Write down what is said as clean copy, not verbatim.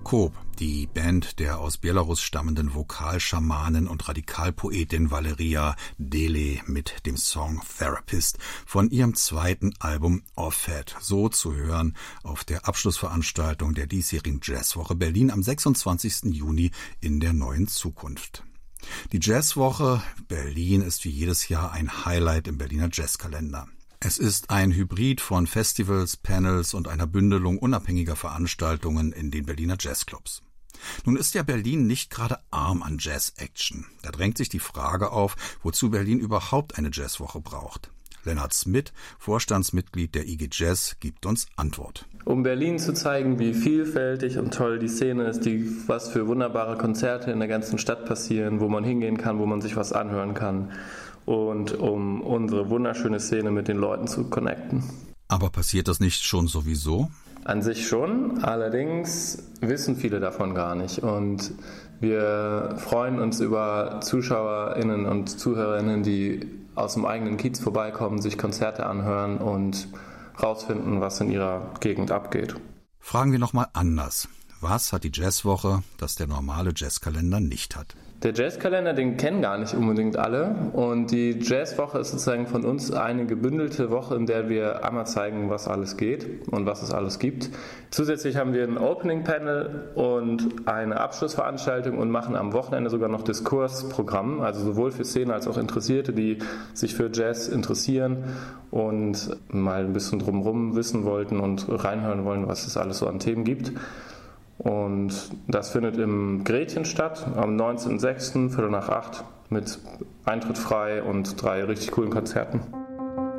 Coop, die Band der aus Belarus stammenden Vokalschamanin und Radikalpoetin Valeria Dele mit dem Song Therapist von ihrem zweiten Album Offhead, so zu hören auf der Abschlussveranstaltung der diesjährigen Jazzwoche Berlin am 26. Juni in der Neuen Zukunft. Die Jazzwoche Berlin ist wie jedes Jahr ein Highlight im Berliner Jazzkalender. Es ist ein Hybrid von Festivals, Panels und einer Bündelung unabhängiger Veranstaltungen in den Berliner Jazzclubs. Nun ist ja Berlin nicht gerade arm an Jazz-Action. Da drängt sich die Frage auf, wozu Berlin überhaupt eine Jazzwoche braucht. Lennart Smith, Vorstandsmitglied der IG Jazz, gibt uns Antwort. Um Berlin zu zeigen, wie vielfältig und toll die Szene ist, was für wunderbare Konzerte in der ganzen Stadt passieren, wo man hingehen kann, wo man sich was anhören kann. Und um unsere wunderschöne Szene mit den Leuten zu connecten. Aber passiert das nicht schon sowieso? An sich schon, allerdings wissen viele davon gar nicht. Und wir freuen uns über ZuschauerInnen und ZuhörerInnen, die aus dem eigenen Kiez vorbeikommen, sich Konzerte anhören und rausfinden, was in ihrer Gegend abgeht. Fragen wir nochmal anders. Was hat die Jazzwoche, das der normale Jazzkalender nicht hat? Der Jazzkalender, den kennen gar nicht unbedingt alle, und die Jazzwoche ist sozusagen von uns eine gebündelte Woche, in der wir einmal zeigen, was alles geht und was es alles gibt. Zusätzlich haben wir ein Opening-Panel und eine Abschlussveranstaltung und machen am Wochenende sogar noch Diskursprogramm, also sowohl für Szene als auch Interessierte, die sich für Jazz interessieren und mal ein bisschen drumherum wissen wollten und reinhören wollen, was es alles so an Themen gibt. Und das findet im Gretchen statt, am 19.06., 7:45 mit Eintritt frei und 3 richtig coolen Konzerten.